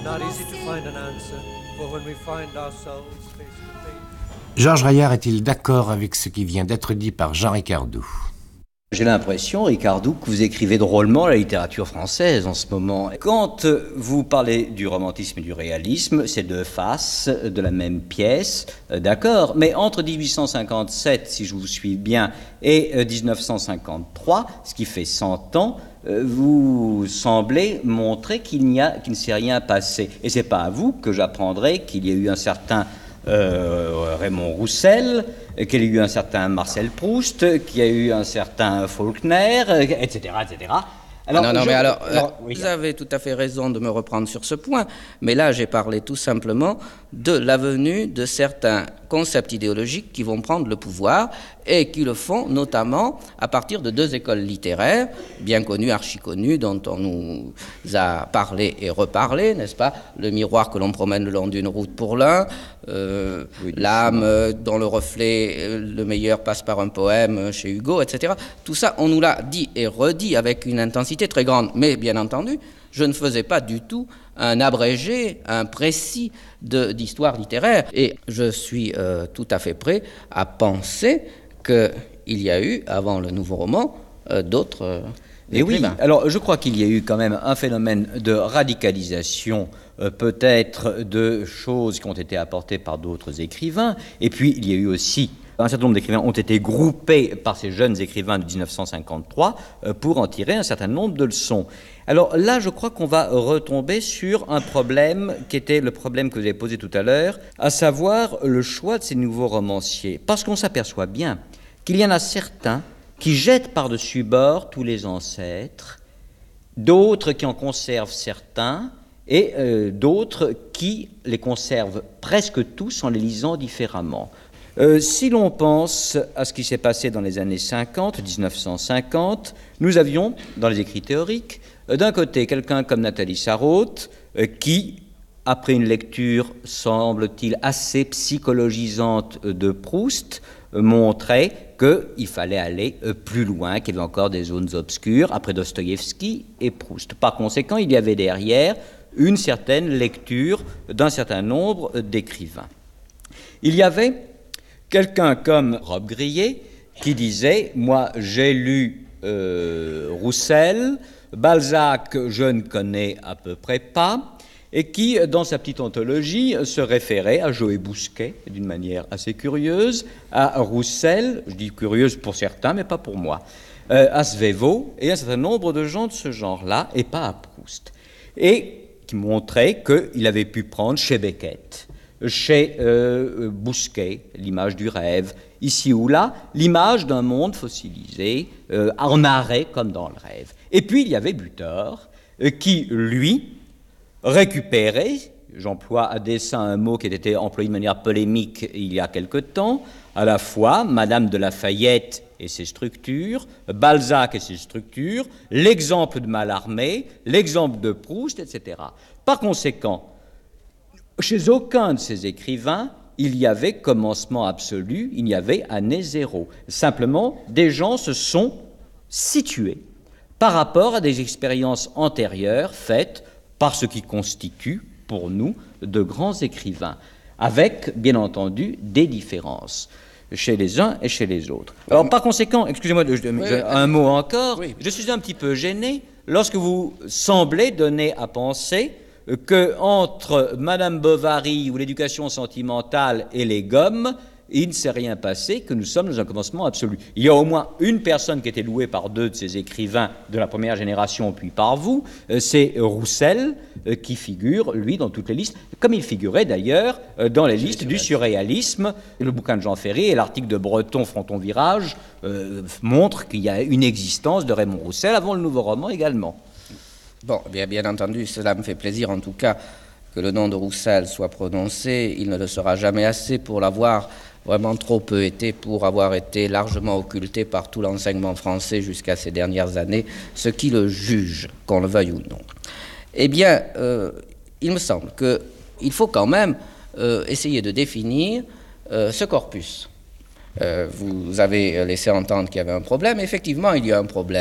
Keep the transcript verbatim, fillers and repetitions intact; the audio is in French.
Georges Reillard est-il d'accord avec ce qui vient d'être dit par Jean Ricardou? J'ai l'impression, Ricardou, que vous écrivez drôlement la littérature française en ce moment. Quand vous parlez du romantisme et du réalisme, c'est deux faces de la même pièce, d'accord, mais entre dix-huit cent cinquante-sept, si je vous suis bien, et dix-neuf cent cinquante-trois, ce qui fait cent ans, vous semblez montrer qu'il n'y a, qu'il ne s'est rien passé. Et c'est pas à vous que j'apprendrai qu'il y a eu un certain Euh, Raymond Roussel, qu'il y a eu un certain Marcel Proust, qu'il y a eu un certain Faulkner, et cetera, et cetera. Alors, non, non, je... mais alors, alors oui, vous avez tout à fait raison de me reprendre sur ce point, mais là, j'ai parlé tout simplement de la venue de certains concepts idéologiques qui vont prendre le pouvoir et qui le font notamment à partir de deux écoles littéraires bien connues, archi-connues, dont on nous a parlé et reparlé, n'est-ce pas? Le miroir que l'on promène le long d'une route pour l'un, euh, oui, l'âme euh, dont le reflet, euh, le meilleur passe par un poème chez Hugo, et cetera. Tout ça, on nous l'a dit et redit avec une intensité très grande, mais bien entendu, je ne faisais pas du tout un abrégé, un précis de, d'histoire littéraire. Et je suis euh, tout à fait prêt à penser qu'il y a eu, avant le nouveau roman, euh, d'autres euh, Et oui, alors je crois qu'il y a eu quand même un phénomène de radicalisation, euh, peut-être de choses qui ont été apportées par d'autres écrivains, et puis il y a eu aussi un certain nombre d'écrivains ont été groupés par ces jeunes écrivains de dix-neuf cent cinquante-trois euh, pour en tirer un certain nombre de leçons. Alors là, je crois qu'on va retomber sur un problème qui était le problème que vous avez posé tout à l'heure, à savoir le choix de ces nouveaux romanciers. Parce qu'on s'aperçoit bien qu'il y en a certains qui jettent par-dessus bord tous les ancêtres, d'autres qui en conservent certains, et euh, d'autres qui les conservent presque tous en les lisant différemment. Euh, si l'on pense à ce qui s'est passé dans les années cinquante, dix-neuf cent cinquante, nous avions, dans les écrits théoriques, euh, d'un côté quelqu'un comme Nathalie Sarraute, euh, qui, après une lecture, semble-t-il, assez psychologisante de Proust, euh, montrait qu'il fallait aller euh, plus loin, qu'il y avait encore des zones obscures, après Dostoïevski et Proust. Par conséquent, il y avait derrière une certaine lecture d'un certain nombre d'écrivains. Il y avait quelqu'un comme Rob Grillet qui disait « Moi, j'ai lu euh, Roussel, Balzac, je ne connais à peu près pas », et qui, dans sa petite anthologie, se référait à Joë Bousquet, d'une manière assez curieuse, à Roussel, je dis curieuse pour certains, mais pas pour moi, euh, à Svevo, et un certain nombre de gens de ce genre-là, et pas à Proust. Et qui montrait qu'il avait pu prendre chez Beckett, chez euh, Bousquet, l'image du rêve, ici ou là, l'image d'un monde fossilisé, euh, en arrêt comme dans le rêve. Et puis il y avait Butor, euh, qui, lui, récupérait, j'emploie à dessein un mot qui a été employé de manière polémique il y a quelque temps, à la fois Madame de Lafayette et ses structures, Balzac et ses structures, l'exemple de Mallarmé, l'exemple de Proust, et cetera. Par conséquent, chez aucun de ces écrivains, il y avait commencement absolu, il y avait année zéro. Simplement, des gens se sont situés par rapport à des expériences antérieures faites par ce qui constitue, pour nous, de grands écrivains, avec, bien entendu, des différences chez les uns et chez les autres. Alors, par conséquent, excusez-moi, de, de, oui, un oui. mot encore, oui. Je suis un petit peu gêné lorsque vous semblez donner à penser que entre Madame Bovary ou l'éducation sentimentale et les gommes, il ne s'est rien passé, que nous sommes dans un commencement absolu. Il y a au moins une personne qui a été louée par deux de ces écrivains de la première génération, puis par vous, c'est Roussel, qui figure, lui, dans toutes les listes, comme il figurait d'ailleurs dans les listes du surréalisme. Le bouquin de Jean Ferry et l'article de Breton, Fronton Virage, euh, montrent qu'il y a une existence de Raymond Roussel avant le nouveau roman également. Bon, bien, bien entendu, cela me fait plaisir en tout cas que le nom de Roussel soit prononcé. Il ne le sera jamais assez pour l'avoir vraiment trop peu été, pour avoir été largement occulté par tout l'enseignement français jusqu'à ces dernières années, ce qui le juge, qu'on le veuille ou non. Eh bien, euh, il me semble qu'il faut quand même euh, essayer de définir euh, ce corpus. Euh, vous avez laissé entendre qu'il y avait un problème. Effectivement, il y a un problème.